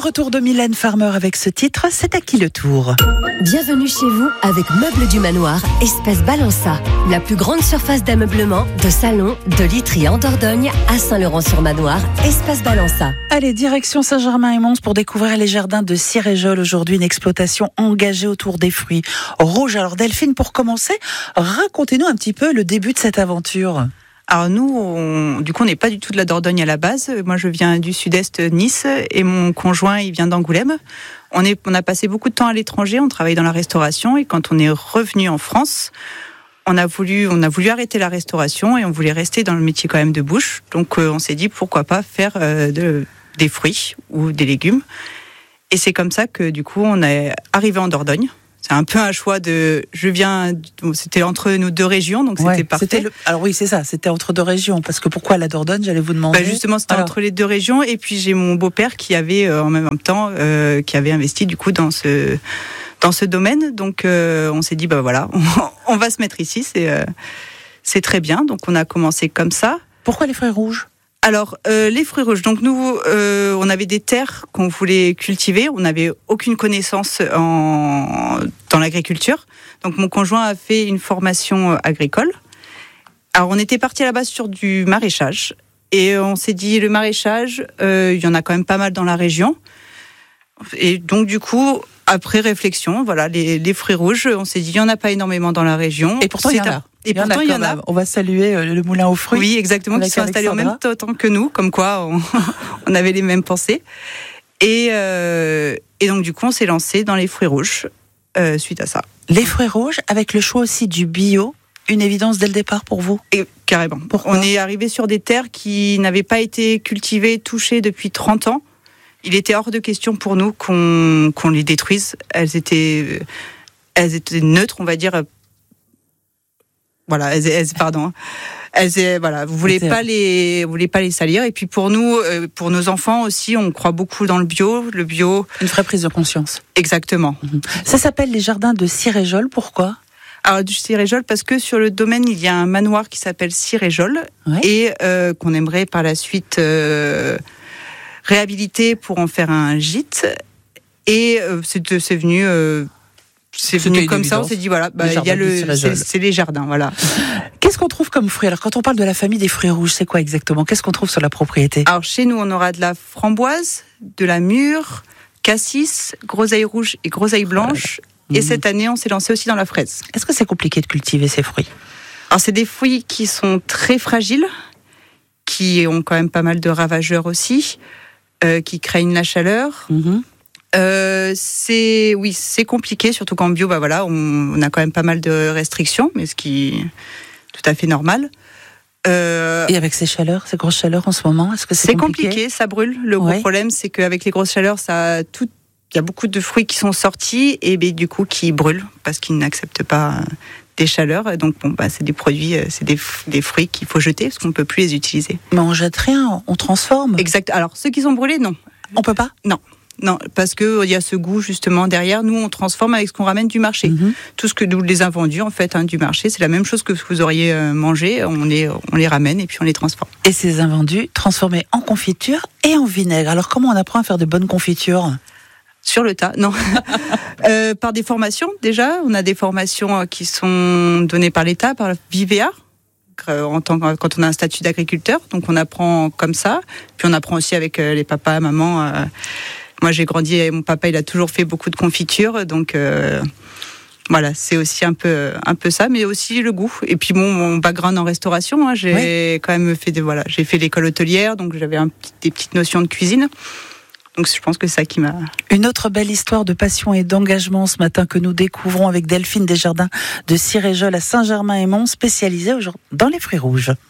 retour de Mylène Farmer avec ce titre, c'est à qui le tour? Bienvenue chez vous avec Meubles du Manoir, Espace Balança. La plus grande surface d'ameublement, de salon, de literie en Dordogne, à Saint-Laurent-sur-Manoir, Espace Balança. Allez, direction Saint-Germain-et-Mons pour découvrir les jardins de Cirejol. Aujourd'hui, une exploitation engagée autour des fruits rouges. Alors Delphine, pour commencer, racontez-nous un petit peu le début de cette aventure. Alors nous, on n'est pas du tout de la Dordogne à la base. Moi, je viens du sud-est Nice et mon conjoint, il vient d'Angoulême. On a passé beaucoup de temps à l'étranger, on travaille dans la restauration et quand on est revenu en France, on a voulu arrêter la restauration et on voulait rester dans le métier quand même de bouche. Donc on s'est dit pourquoi pas faire des fruits ou des légumes. Et c'est comme ça que du coup on est arrivé en Dordogne. C'est un peu un choix c'était entre nos deux régions, donc c'était parfait. Alors oui, c'est ça, c'était entre deux régions. Parce que pourquoi la Dordogne, j'allais vous demander. Justement, c'était entre les deux régions. Et puis j'ai mon beau-père qui avait en même temps, qui avait investi du coup dans ce domaine. Donc on s'est dit, voilà, on va se mettre ici, c'est très bien. Donc on a commencé comme ça. Pourquoi les fruits rouges ? Alors, les fruits rouges. Donc nous, on avait des terres qu'on voulait cultiver. On n'avait aucune connaissance dans l'agriculture. Donc mon conjoint a fait une formation agricole. Alors on était parti à la base sur du maraîchage. Et on s'est dit, le maraîchage, il y en a quand même pas mal dans la région. Et donc du coup, après réflexion, voilà, les fruits rouges, on s'est dit, il n'y en a pas énormément dans la région. Et pourtant, il y en a. Et pourtant, il y en a. On va saluer le moulin aux fruits. Oui, exactement, qui sont installés en même temps que nous, comme quoi on avait les mêmes pensées. Et donc, du coup, on s'est lancé dans les fruits rouges suite à ça. Les fruits rouges, avec le choix aussi du bio, une évidence dès le départ pour vous ? Et carrément. Pourquoi ? On est arrivé sur des terres qui n'avaient pas été cultivées, touchées depuis 30 ans. Il était hors de question pour nous qu'on les détruise. Elles étaient neutres, on va dire. Voilà, vous voulez pas les salir. Et puis pour nous, pour nos enfants aussi, on croit beaucoup dans le bio. Une vraie prise de conscience. Exactement. Ça s'appelle les jardins de Cirejol. Pourquoi ? Alors du Cirejol parce que sur le domaine il y a un manoir qui s'appelle Cirejol et qu'on aimerait par la suite réhabiliter pour en faire un gîte. Et c'est venu. C'est venu comme ça, on s'est dit voilà, c'est les jardins, voilà. Qu'est-ce qu'on trouve comme fruits ? Alors quand on parle de la famille des fruits rouges, c'est quoi exactement ? Qu'est-ce qu'on trouve sur la propriété ? Alors chez nous, on aura de la framboise, de la mûre, cassis, groseille rouge et groseille blanche. Et cette année, on s'est lancé aussi dans la fraise. Est-ce que c'est compliqué de cultiver ces fruits ? Alors c'est des fruits qui sont très fragiles, qui ont quand même pas mal de ravageurs aussi, qui craignent la chaleur. C'est compliqué, surtout qu'en bio, on a quand même pas mal de restrictions, mais ce qui est tout à fait normal. Et avec ces grosses chaleurs en ce moment, est-ce que c'est compliqué, ça brûle. Le gros problème, c'est qu'avec les grosses chaleurs, il y a beaucoup de fruits qui sont sortis et du coup qui brûlent parce qu'ils n'acceptent pas des chaleurs. Donc c'est des produits, c'est des fruits qu'il faut jeter parce qu'on ne peut plus les utiliser. Mais on jette rien, on transforme. Exact. Alors ceux qui sont brûlés, non. On peut pas ? Non, parce que il y a ce goût justement derrière. Nous, on transforme avec ce qu'on ramène du marché. Tout ce que nous les invendus en fait du marché, c'est la même chose que ce que vous auriez mangé. On les ramène et puis on les transforme. Et ces invendus transformés en confiture et en vinaigre. Alors comment on apprend à faire de bonnes confitures ? Sur le tas, non. Par des formations déjà. On a des formations qui sont données par l'État, par la Vivea. Quand on a un statut d'agriculteur, donc on apprend comme ça. Puis on apprend aussi avec les papas, mamans. Moi, j'ai grandi et mon papa, il a toujours fait beaucoup de confitures, donc voilà, c'est aussi un peu ça, mais aussi le goût. Et puis mon background en restauration, j'ai quand même fait j'ai fait l'école hôtelière, donc j'avais des petites notions de cuisine. Donc je pense que c'est ça qui m'a... Une autre belle histoire de passion et d'engagement ce matin que nous découvrons avec Delphine des jardins de Cirejol à Saint-Germain-et-Mons, spécialisée dans les fruits rouges.